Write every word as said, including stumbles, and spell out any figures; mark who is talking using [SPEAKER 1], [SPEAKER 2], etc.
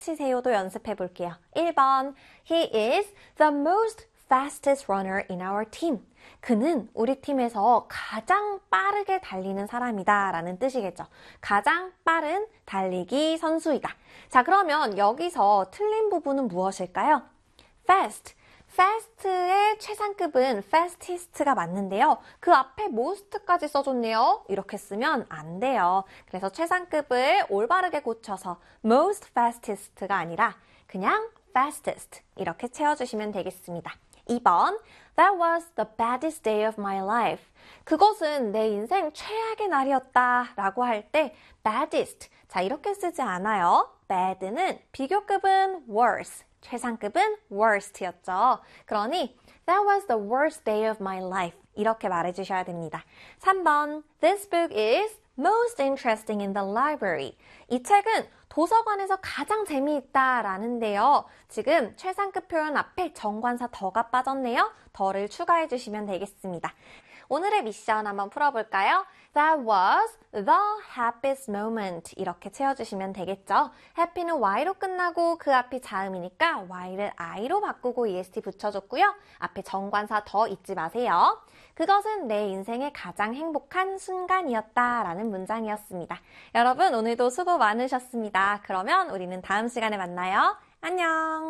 [SPEAKER 1] 치세요도 연습해 볼게요. 일 번 He is the most fastest runner in our team. 그는 우리 팀에서 가장 빠르게 달리는 사람이다 라는 뜻이겠죠. 가장 빠른 달리기 선수이다. 자, 그러면 여기서 틀린 부분은 무엇일까요? fast. fast의 최상급은 fastest가 맞는데요. 그 앞에 most까지 써줬네요. 이렇게 쓰면 안 돼요. 그래서 최상급을 올바르게 고쳐서 most fastest가 아니라 그냥 fastest 이렇게 채워주시면 되겠습니다. 이 번 That was the baddest day of my life. 그것은 내 인생 최악의 날이었다 라고 할 때 baddest, 자 이렇게 쓰지 않아요. bad는 비교급은 worse, 최상급은 worst였죠. 그러니 That was the worst day of my life. 이렇게 말해주셔야 됩니다. 삼 번 This book is most interesting in the library. 이 책은 도서관에서 가장 재미있다 라는데요. 지금 최상급 표현 앞에 정관사 더가 빠졌네요. 더를 추가해 주시면 되겠습니다. 오늘의 미션 한번 풀어볼까요? That was the happiest moment. 이렇게 채워주시면 되겠죠. happy는 y로 끝나고 그 앞이 자음이니까 y를 i로 바꾸고 est 붙여줬고요. 앞에 정관사 더 잊지 마세요. 그것은 내 인생의 가장 행복한 순간이었다 라는 문장이었습니다. 여러분 오늘도 수고 많으셨습니다. 그러면 우리는 다음 시간에 만나요. 안녕!